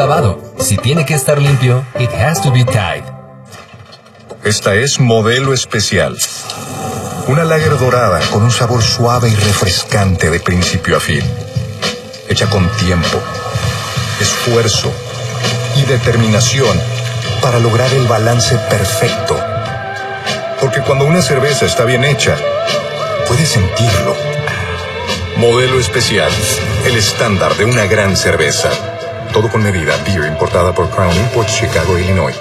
lavado. Si tiene que estar limpio, it has to be Tide. Esta es Modelo Especial. Una lager dorada con un sabor suave y refrescante de principio a fin. Hecha con tiempo, esfuerzo y determinación para lograr el balance perfecto. Porque cuando una cerveza está bien hecha, puedes sentirlo. Modelo Especial, el estándar de una gran cerveza. Todo con medida. Beer importada por Crown Imports, Chicago, Illinois.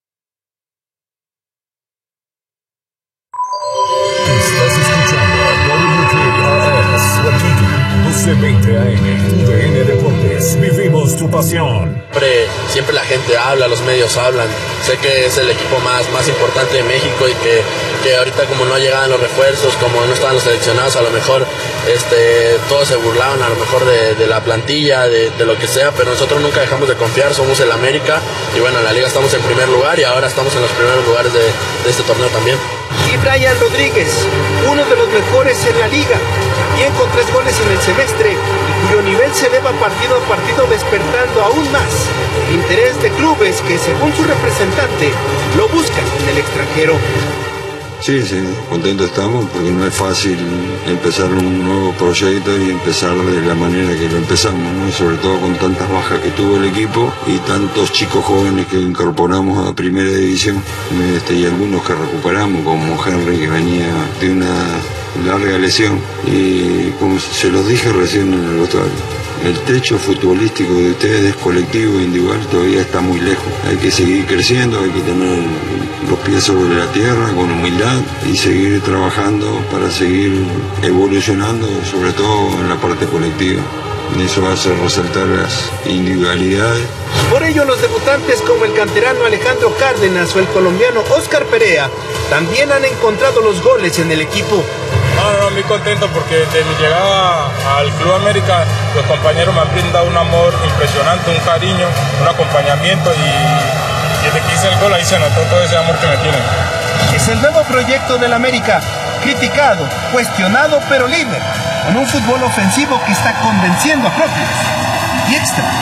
Estás escuchando WKRS, Waikiki, 1220 AM, UDN Deportes. Vivimos tu pasión. Siempre la gente habla, los medios hablan. Sé que es el equipo más importante de México y que ahorita como no llegaban los refuerzos, como no estaban los seleccionados, a lo mejor todos se burlaban a lo mejor de la plantilla, de lo que sea, pero nosotros nunca dejamos de confiar, somos el América y bueno, en la liga estamos en primer lugar y ahora estamos en los primeros lugares de este torneo también. Y Brian Rodríguez, uno de los mejores en la liga, también con 3 goles en el semestre y cuyo nivel se eleva partido a partido, despertando aún más el interés de clubes que según su representante lo buscan en el extranjero. Sí, contentos estamos porque no es fácil empezar un nuevo proyecto y empezar de la manera que lo empezamos, ¿no? Sobre todo con tantas bajas que tuvo el equipo y tantos chicos jóvenes que incorporamos a primera división y algunos que recuperamos, como Henry, que venía de una larga lesión. Y como se los dije recién en el vestuario, el techo futbolístico de ustedes, colectivo e individual, todavía está muy lejos. Hay que seguir creciendo, hay que tener los pies sobre la tierra con humildad y seguir trabajando para seguir evolucionando, sobre todo en la parte colectiva. Y eso va a hacer resaltar las individualidades. Por ello, los debutantes como el canterano Alejandro Cárdenas o el colombiano Oscar Perea también han encontrado los goles en el equipo. Muy contento porque desde mi llegada al Club América los compañeros me han brindado un amor impresionante, un cariño, un acompañamiento y desde que hice el gol ahí se notó todo ese amor que me tienen. Es el nuevo proyecto del América, criticado, cuestionado pero líder, con un fútbol ofensivo que está convenciendo a propios y extra.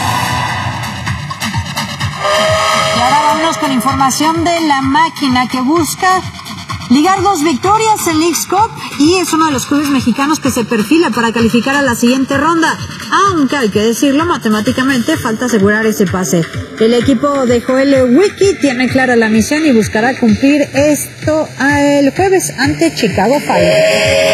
Y ahora vámonos con información de la máquina que busca ligar 2 victorias en Leagues Cup y es uno de los clubes mexicanos que se perfila para calificar a la siguiente ronda, aunque hay que decirlo, matemáticamente falta asegurar ese pase. El equipo de Joel Wiki tiene clara la misión y buscará cumplir esto el jueves ante Chicago Fire.